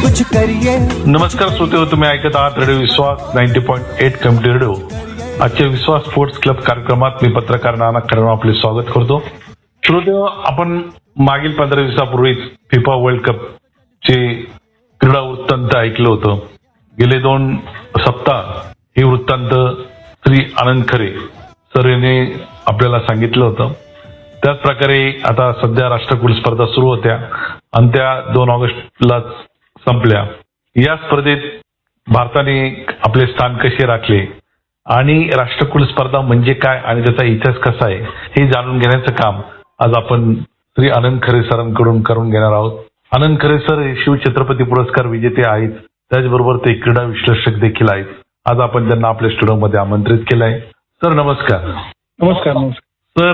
कुछ करिए. नमस्कार श्रोते, तुम्ही ऐकत आहात रेडिओ विश्वास 90.8 कम्युनिटी रेडिओ. आजच्या विश्वास स्पोर्ट्स क्लब कार्यक्रमात मी पत्रकार नाना करण आपले स्वागत करतो. श्रोते, आपण मागील 15 दिवसापूर्वीच फिफा वर्ल्ड कप चे क्रीडा वृत्तांत ऐकलं होतं. गेले 2 सप्ताह हे वृत्तांत श्री आनंद खरे सर यांनी आपल्याला सांगितलं होतं. त्याच प्रकारे आता सध्या राष्ट्रकुल स्पर्धा सुरू होत्या आणि त्या 2 ऑगस्टला संपल्या. या स्पर्धेत भारताने आपले स्थान कसे राखले आणि राष्ट्रकुल स्पर्धा म्हणजे काय आणि त्याचा इतिहास कसा आहे हे जाणून घेण्याचं काम आज आपण श्री आनंद खरे सरांकडून करून घेणार आहोत. आनंद खरे सर हे शिवछत्रपती पुरस्कार विजेते आहेत, त्याचबरोबर ते क्रीडा विश्लेषक देखील आहेत. आज आपण त्यांना आपल्या स्टुडिओमध्ये आमंत्रित केलं आहे. सर नमस्कार. नमस्कार. सर,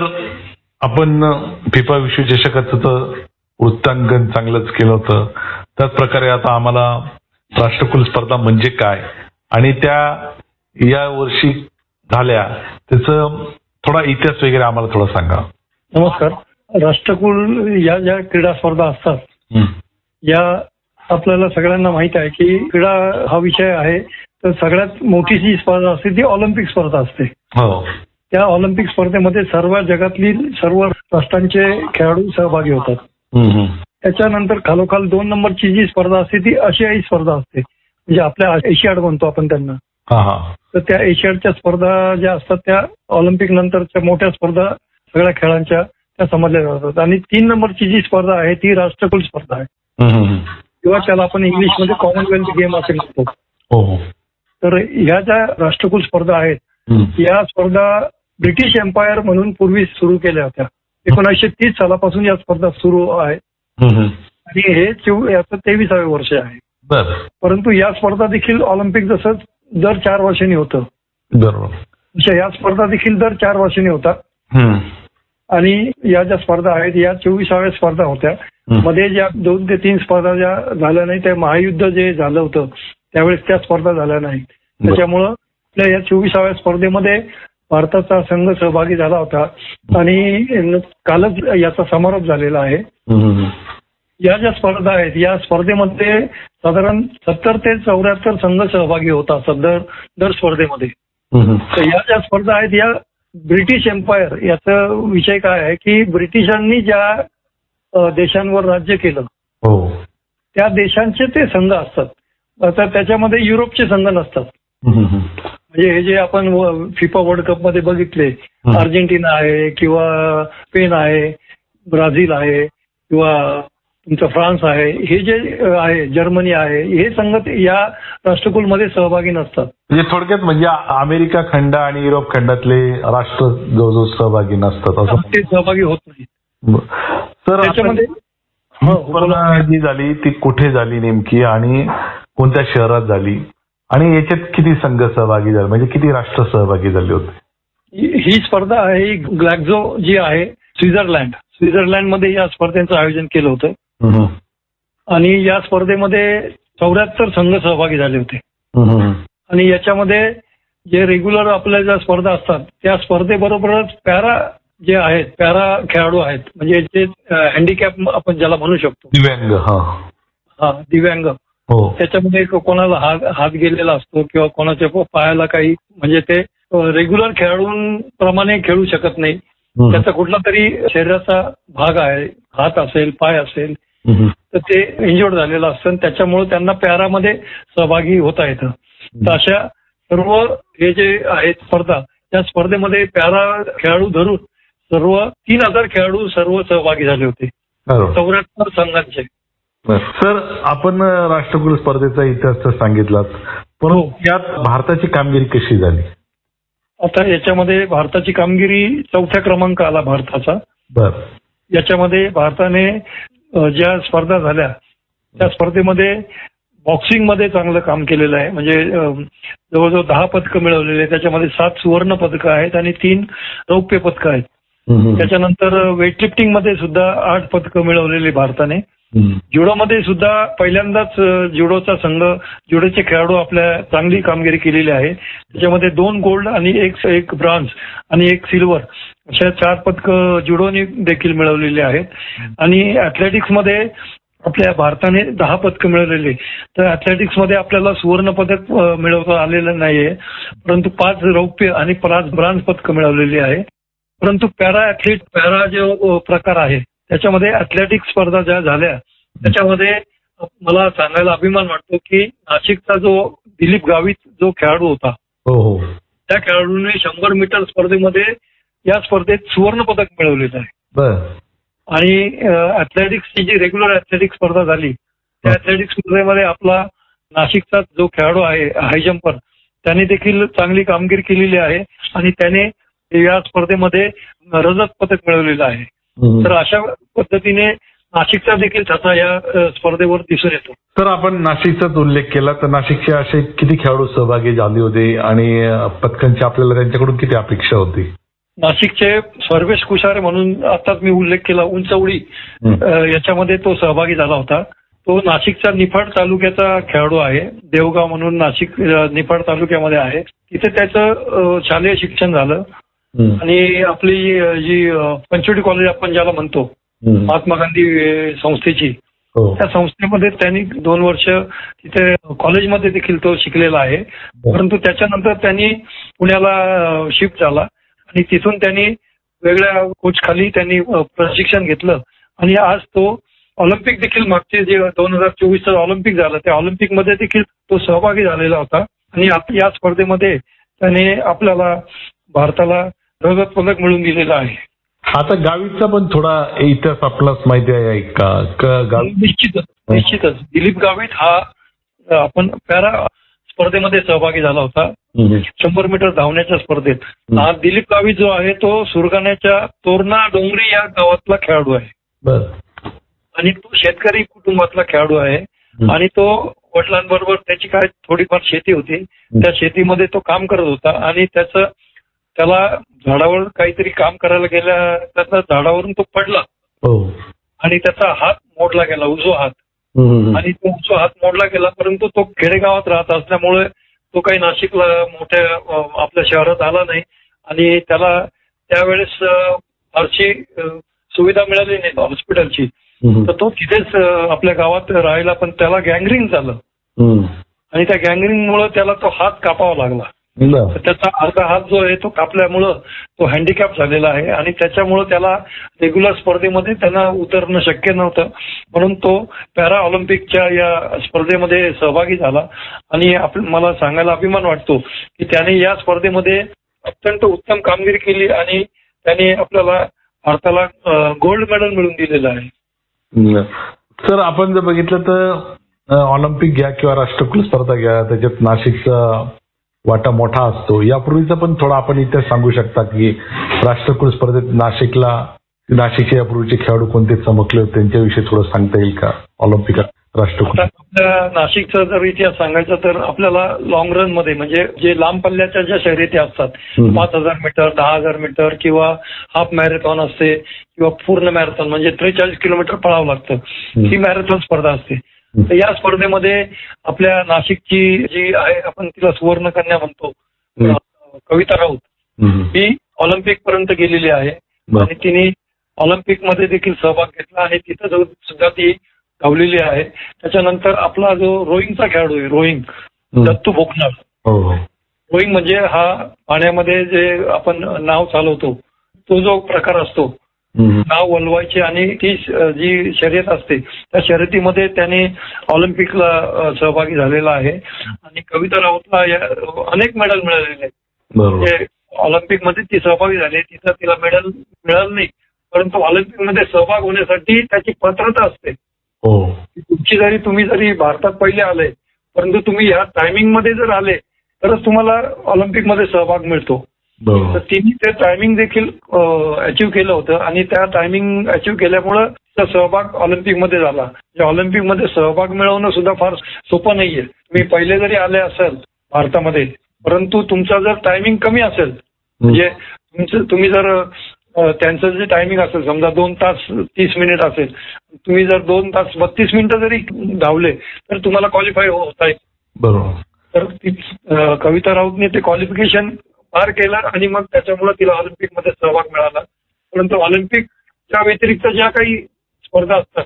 आपण फिफा विश्वचषकाचं तर वृत्तांकन चांगलंच केलं होतं. त्याच प्रकारे आता आम्हाला राष्ट्रकुल स्पर्धा म्हणजे काय आणि त्या या वर्षी झाल्या त्याचं थोडा इतिहास वगैरे आम्हाला थोडा सांगा. नमस्कार. राष्ट्रकुल या ज्या क्रीडा स्पर्धा असतात या आपल्याला सगळ्यांना माहित आहे की क्रीडा हा विषय आहे तर सगळ्यात मोठी जी स्पर्धा असते ती ऑलिम्पिक स्पर्धा असते. हो. त्या ऑलिम्पिक स्पर्धेमध्ये सर्व जगातली सर्व राष्ट्रांचे खेळाडू सहभागी होतात. त्याच्यानंतर खालोखाल 2 नंबरची जी स्पर्धा असते ती आशियाई स्पर्धा असते, म्हणजे आपल्या एशियाड म्हणतो आपण त्यांना. तर त्या एशियाडच्या स्पर्धा ज्या असतात त्या ऑलिम्पिक नंतरच्या मोठ्या स्पर्धा सगळ्या खेळांच्या त्या समजल्या जातात. आणि 3 नंबरची जी स्पर्धा आहे ती राष्ट्रकुल स्पर्धा आहे किंवा त्याला आपण इंग्लिशमध्ये कॉमनवेल्थ गेम असे म्हणतो. तर ह्या ज्या राष्ट्रकुल स्पर्धा आहेत या स्पर्धा ब्रिटिश एम्पायर म्हणून पूर्वी सुरू केल्या होत्या. 1930 सालापासून या स्पर्धा सुरू आहेत आणि हे याचं 23वे वर्ष आहे. परंतु या स्पर्धा देखील ऑलिम्पिक जसं दर 4 वर्षांनी होतं, बरोबर, या स्पर्धा देखील दर 4 वर्षांनी होतात. आणि या ज्या स्पर्धा आहेत या 24व्या स्पर्धा होत्या. मध्ये ज्या 2 ते 3 स्पर्धा ज्या झाल्या नाही, त्या महायुद्ध जे झालं होतं त्यावेळेस त्या स्पर्धा झाल्या नाही. त्याच्यामुळं आपल्या या 24व्या स्पर्धेमध्ये भारताचा संघ सहभागी झाला होता आणि कालच याचा समारोप झालेला आहे. या ज्या स्पर्धा आहेत या स्पर्धेमध्ये साधारण 70 ते 74 संघ सहभागी होतात दर स्पर्धेमध्ये. तर या ज्या स्पर्धा आहेत या ब्रिटिश एम्पायर याचा विषय काय आहे की ब्रिटिशांनी ज्या देशांवर राज्य केलं त्या देशांचे ते संघ असतात. आता त्याच्यामध्ये युरोपचे संघ नसतात. म्हणजे हे जे आपण फिफा वर्ल्ड कप मध्ये बघितले, अर्जेंटिना आहे किंवा स्पेन आहे, ब्राझील आहे किंवा तुमचं फ्रान्स आहे, हे जे आहे जर्मनी आहे, हे संघ या राष्ट्रकुलमध्ये सहभागी नसतात. म्हणजे थोडक्यात म्हणजे अमेरिका खंड आणि युरोप खंडातले राष्ट्र जो सहभागी नसतात असं ते सहभागी होत नाही. तर त्याच्यामध्ये जी झाली ती कुठे झाली नेमकी आणि कोणत्या शहरात झाली आणि याच्यात किती संघ सहभागी झाले, म्हणजे किती राष्ट्र सहभागी झाले होते? ही स्पर्धा आहे ग्लॅक्झो जी आहे स्वित्झर्लंडमध्ये या स्पर्धेचं आयोजन केलं होतं आणि या स्पर्धेमध्ये 74 संघ सहभागी झाले होते. आणि याच्यामध्ये जे रेग्युलर आपल्या ज्या स्पर्धा असतात त्या स्पर्धेबरोबरच पॅरा जे आहेत, पॅरा खेळाडू आहेत, म्हणजे जे हँडिकॅप आपण ज्याला म्हणू शकतो, दिव्यांग. त्याच्यामध्ये कोणाला हात गेलेला असतो किंवा कोणाच्या पायाला काही, म्हणजे ते रेग्युलर खेळाडूंप्रमाणे खेळू शकत नाही. त्याचा कुठला तरी शरीराचा भाग आहे, हात असेल, पाय असेल, तर ते इंजर्ड झालेलं असतं. त्याच्यामुळे त्यांना पॅरामध्ये सहभागी होता येतं. तर अशा सर्व हे जे आहेत स्पर्धा त्या स्पर्धेमध्ये पॅरा खेळाडू धरून सर्व 3000 खेळाडू सर्व सहभागी झाले होते 74 संघांचे. सर, आपण राष्ट्रकुल स्पर्धेचा इतिहास तर सांगितलाच, पण यात भारताची कामगिरी कशी झाली? आता याच्यामध्ये भारताची कामगिरी 4थ्या क्रमांक आला भारताचा. याच्यामध्ये भारताने ज्या स्पर्धा झाल्या त्या स्पर्धेमध्ये बॉक्सिंगमध्ये चांगलं काम केलेलं आहे. म्हणजे जवळजवळ 10 पदकं मिळवलेली आहेत. त्याच्यामध्ये 7 सुवर्ण पदकं आहेत आणि 3 रौप्य पदकं आहेत. त्याच्यानंतर वेटलिफ्टिंग मध्ये सुद्धा 8 पदकं मिळवलेली भारताने. जुडोमध्ये सुद्धा पहिल्यांदाच जुडोचा संघ, जुडोचे खेळाडू आपल्या चांगली कामगिरी केलेली आहे. त्याच्यामध्ये 2 गोल्ड आणि 1 ब्रॉन्झ आणि 1 सिल्वर अशा 4 पदकं जुडोने देखील मिळवलेली आहेत. आणि ऍथलेटिक्समध्ये आपल्या भारताने 10 पदकं मिळवलेली. तर ऍथलेटिक्समध्ये आपल्याला सुवर्ण पदक मिळवता आलेलं नाहीये, परंतु 5 रौप्य आणि 5 ब्रांझ पदकं मिळवलेली आहे. परंतु पॅरा जो प्रकार आहे त्याच्यामध्ये ऍथलेटिक्स स्पर्धा ज्या झाल्या त्याच्यामध्ये मला सांगायला अभिमान वाटतो की नाशिकचा जो दिलीप गावित जो खेळाडू होता, हो, त्या खेळाडूने 100 मीटर स्पर्धेमध्ये या स्पर्धेत सुवर्ण पदक मिळवलेलं आहे. बर. आणि ऍथलेटिक्सची जी रेग्युलर ऍथलेटिक्स स्पर्धा झाली त्या ऍथलेटिक्स स्पर्धेमध्ये आपला नाशिकचा जो खेळाडू आहे हाय जम्पर, त्याने देखील चांगली कामगिरी केलेली आहे आणि त्याने या स्पर्धेमध्ये रजत पदक मिळवलेलं आहे. तर अशा पद्धतीने नाशिकचा देखील ठसा या स्पर्धेवर दिसून येतो. तर आपण नाशिकचाच उल्लेख केला, तर नाशिकचे असे किती खेळाडू सहभागी झाले होते आणि पदकांची आपल्याला त्यांच्याकडून किती अपेक्षा होती? नाशिकचे सर्वेश कुशारे म्हणून आताच मी उल्लेख केला उंचवडी, याच्यामध्ये तो सहभागी झाला होता. तो नाशिकचा निफाड तालुक्याचा खेळाडू आहे. देवगाव म्हणून नाशिक निफाड तालुक्यामध्ये आहे. तिथे त्याचं शालेय शिक्षण झालं आणि आपली जी पंचवटी कॉलेज आपण ज्याला म्हणतो महात्मा गांधी संस्थेची, त्या संस्थेमध्ये त्यांनी 2 वर्ष तिथे कॉलेजमध्ये देखील तो शिकलेला आहे. परंतु त्याच्यानंतर त्यांनी पुण्याला शिफ्ट झाला आणि तिथून त्यांनी वेगळ्या कोच खाली त्यांनी प्रशिक्षण घेतलं आणि आज तो ऑलिम्पिक देखील मागचे जे 2024 ऑलिम्पिक झालं त्या ऑलिम्पिकमध्ये देखील तो सहभागी झालेला होता आणि या स्पर्धेमध्ये त्याने आपल्याला भारताला रजत पदक मिळवून दिलेलं आहे. आता गावितचा पण थोडा इतिहास आपलाच माहिती आहे का? निश्चितच दिलीप गावित हा आपण पॅरा स्पर्धेमध्ये सहभागी झाला होता. 100 मीटर धावण्याच्या स्पर्धेत. हा दिलीप गावित जो आहे तो सुरगाण्याच्या तोरणा डोंगरी या गावातला खेळाडू आहे आणि तो शेतकरी कुटुंबातला खेळाडू आहे आणि तो वडिलांबरोबर त्याची काय थोडीफार शेती होती, त्या शेतीमध्ये तो काम करत होता आणि त्याला झाडावर काहीतरी काम करायला गेल्या त्याचा झाडावरून तो पडला आणि त्याचा हात मोडला गेला, उजवा हात. आणि तो उजवा हात मोडला गेला, परंतु तो खेडेगावात राहत असल्यामुळे तो काही नाशिकला मोठ्या आपल्या शहरात आला नाही आणि त्याला त्यावेळेस फारशी सुविधा मिळाली नाही हॉस्पिटलची. तर तो तिथेच आपल्या गावात राहिला, पण त्याला गँग्रीन झालं आणि त्या गँग्रीनमुळे त्याला तो हात कापावा लागला. त्याचा अर्धा हात जो आहे तो कापल्यामुळं तो हँडिकॅप झालेला आहे आणि त्याच्यामुळं त्याला रेग्युलर स्पर्धेमध्ये त्यांना उतरणं शक्य नव्हतं, म्हणून तो पॅरा ऑलिम्पिकच्या या स्पर्धेमध्ये सहभागी झाला. आणि मला सांगायला अभिमान वाटतो की त्याने या स्पर्धेमध्ये अत्यंत उत्तम कामगिरी केली आणि त्याने आपल्याला भारताला गोल्ड मेडल मिळवून दिलेलं आहे. सर, आपण जर बघितलं तर ऑलिम्पिक घ्या किंवा राष्ट्रकुल स्पर्धा घ्या, त्याच्यात नाशिकचा वाटा मोठा असतो. यापूर्वीचा पण थोडा आपण इतिहास सांगू शकता की राष्ट्रकुल स्पर्धेत नाशिकचे यापूर्वीचे खेळाडू कोणते चमकले होते, त्यांच्याविषयी थोडं सांगता येईल का? ऑलिम्पिक राष्ट्रकुल आपल्या नाशिकचा जर इतिहास सांगायचा तर आपल्याला लॉंग रन मध्ये म्हणजे जे लांब पल्ल्याच्या ज्या शर्यती असतात 5000 मीटर, 10,000 मीटर किंवा हाफ मॅरेथॉन असते किंवा पूर्ण मॅरेथॉन म्हणजे 43 किलोमीटर पळावं लागतं, ही मॅरेथॉन स्पर्धा असते. तर या स्पर्धेमध्ये आपल्या नाशिकची जी आहे आपण तिला सुवर्ण कन्या म्हणतो कविता राऊत, ही ऑलिम्पिक पर्यंत गेलेली आहे आणि तिने ऑलिम्पिक मध्ये देखील सहभाग घेतला आणि तिथं सुद्धा ती धावलेली आहे. त्याच्यानंतर आपला जो रोईंगचा खेळाडू आहे रोईंग दत्तू भोकनाळ, रोईंग म्हणजे हा पाण्यामध्ये जे आपण नाव चालवतो तो जो प्रकार असतो, नाव वलवायचे आणि ती जी शर्यत असते त्या शर्यतीमध्ये त्याने ऑलिम्पिकला सहभागी झालेला आहे. आणि कविता राऊतला अनेक मेडल मिळालेले आहेत. म्हणजे ऑलिम्पिकमध्ये ती सहभागी झाली, तिथं तिला मेडल मिळालं नाही, परंतु ऑलिम्पिकमध्ये सहभाग होण्यासाठी त्याची पात्रता असते. तुम्ही जरी भारतात पहिले आले परंतु तुम्ही या टायमिंग मध्ये जर आले तरच तुम्हाला ऑलिम्पिकमध्ये सहभाग मिळतो. तर तिने ते टायमिंग देखील अचीव्ह केलं होतं आणि त्या टायमिंग अचीव्ह केल्यामुळं त्याचा सहभाग ऑलिम्पिकमध्ये झाला. ऑलिम्पिकमध्ये सहभाग मिळवणं सुद्धा फार सोपं नाहीये. तुम्ही पहिले जरी आले असेल भारतामध्ये, परंतु तुमचा जर टायमिंग कमी असेल म्हणजे तुम्ही जर त्यांचं जे टायमिंग असेल समजा 2 तास 30 मिनिट असेल, तुम्ही जर 2 तास 32 मिनिटं जरी धावले तर तुम्हाला क्वालिफाय होता येईल. बरोबर. तर कविता राऊतने ते क्वालिफिकेशन पार केलं आणि मग त्याच्यामुळे तिला ऑलिम्पिकमध्ये सहभाग मिळाला. परंतु ऑलिम्पिकच्या व्यतिरिक्त ज्या काही स्पर्धा असतात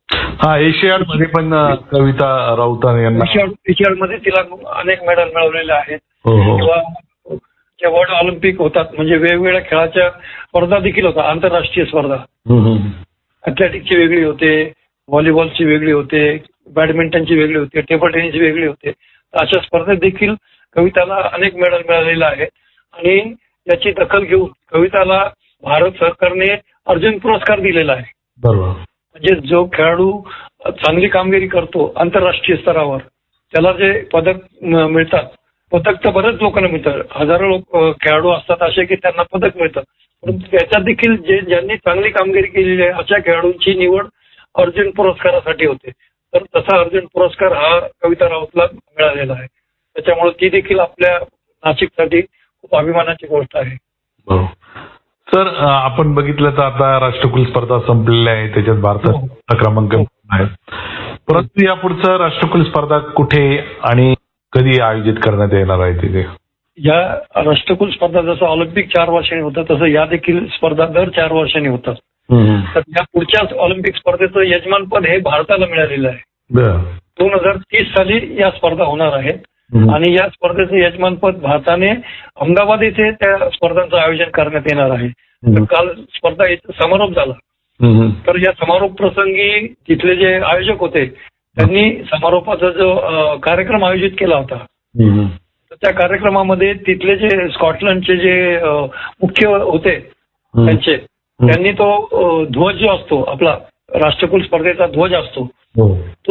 हा एशियाड मध्ये पण कविता राऊतांनी यांना एशियाडमध्ये तिला अनेक मेडल मिळवलेले आहेत. हो हो किंवा जे वर्ल्ड ऑलिम्पिक होतात म्हणजे वेगवेगळ्या खेळाच्या स्पर्धा देखील होतात, आंतरराष्ट्रीय स्पर्धा. ॲथलेटिकची वेगळी होते, व्हॉलीबॉलची वेगळी होते, बॅडमिंटनची वेगळी होते, टेबल टेनिसची वेगळी होते. अशा स्पर्धेत देखील कविताला अनेक मेडल मिळालेले आहेत. आणि याची दखल घेऊन कविताला भारत सरकारने अर्जुन पुरस्कार दिलेला आहे. बरोबर. म्हणजे जो खेळाडू चांगली कामगिरी करतो आंतरराष्ट्रीय स्तरावर त्याला जे पदक मिळतात, पदक तर बरेच लोकांना मिळतात, हजारो लोक खेळाडू असतात असे की त्यांना पदक मिळतं. परंतु त्याच्यात देखील ज्यांनी चांगली कामगिरी केलेली आहे अशा खेळाडूंची निवड अर्जुन पुरस्कारासाठी होते. तर तसा अर्जुन पुरस्कार हा कविता राऊतला मिळालेला आहे. त्याच्यामुळे ती देखील आपल्या नाशिकसाठी खूप अभिमानाची गोष्ट आहे. बरोबर. सर आपण बघितलं तर आता राष्ट्रकुल स्पर्धा संपलेल्या आहे, त्याच्यात भारतात क्रमांक आहे. परंतु यापुढचं राष्ट्रकुल स्पर्धा कुठे आणि कधी आयोजित करण्यात येणार आहे तिथे? या राष्ट्रकुल स्पर्धा जसं ऑलिम्पिक 4 वर्षांनी होतं तसं या देखील स्पर्धा दर 4 वर्षांनी होतात. तर या पुढच्या ऑलिम्पिक स्पर्धेचं यजमानपद हे भारताला मिळालेलं आहे. 2030 साली या स्पर्धा होणार आहेत. आणि या स्पर्धेचं यजमानपद भारताने अहमदाबाद येथे त्या स्पर्धांचं आयोजन करण्यात येणार आहे. तर काल स्पर्धा इथं समारोप झाला. तर या समारोप प्रसंगी तिथले जे आयोजक होते त्यांनी समारोपाचा जो कार्यक्रम आयोजित केला होता, तर त्या कार्यक्रमामध्ये तिथले जे स्कॉटलंडचे जे मुख्य होते त्यांनी तो ध्वज जो असतो आपला राष्ट्रकुल स्पर्धेचा ध्वज असतो तो